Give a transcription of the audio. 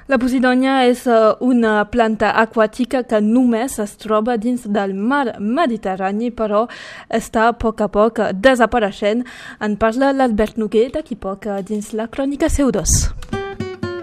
La posidonia és una planta aquàtica que només es troba dins del mar Mediterrani, però està a poc desapareixent. En parla l'Albert Noguer d'aquí poc dins la crònica CO2.